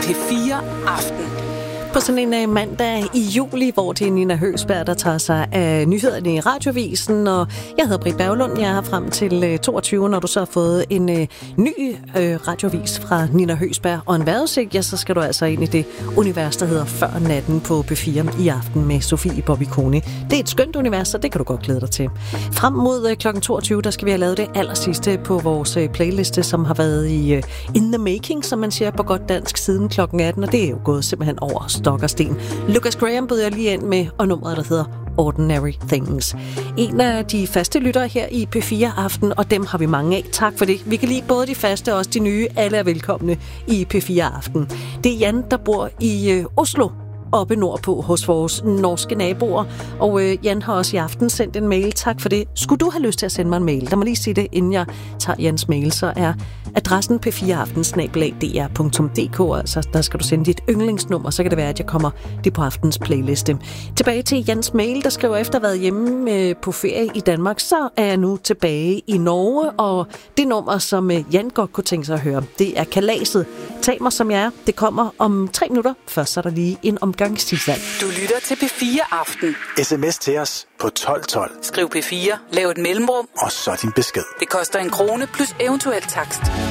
P4 Aften. På sådan en mandag i juli, hvor det er Nina Høgsberg, der tager sig af nyhederne i Radiovisen, og jeg hedder Britt Berglund. Jeg er frem til 22, når du så har fået en ny radiovis fra Nina Høgsberg og en vejrudsigt, ja, så skal du altså ind i det univers, der hedder Før natten på P4 i aften med Sofie Bobbikoni. Det er et skønt univers, så det kan du godt glæde dig til. Frem mod kl. 22, der skal vi have lavet det allersidste på vores playliste, som har været i in the making, som man siger på godt dansk, siden kl. 18, og det er jo gået simpelthen over stok og sten. Lucas Graham bød jeg lige ind med, og nummeret, der hedder Ordinary Things. En af de faste lyttere her i P4 Aften, og dem har vi mange af. Tak for det. Vi kan lide både de faste og også de nye. Alle er velkomne i P4 Aften. Det er Jan, der bor i Oslo, oppe nordpå hos vores norske naboer. Og Jan har også i aften sendt en mail. Tak for det. Skulle du have lyst til at sende mig en mail? Lad mig lige sige det, inden jeg tager Jans mail. Så er adressen p4aften@dr.dk. Altså, der skal du sende dit yndlingsnummer, så kan det være, at jeg kommer det på aftens playliste. Tilbage til Jans mail, der skriver, efter at have været hjemme på ferie i Danmark, så er jeg nu tilbage i Norge. Og det nummer, som Jan godt kunne tænke sig at høre, det er Kalaset. Tag mig som jeg er. Det kommer om 3 minutter. Først så er der lige en omgang tidsvalg. Du lytter til P4 Aften. SMS til os på 1212. Skriv P4, lav et mellemrum, og så din besked. Det koster 1 krone plus eventuel takst.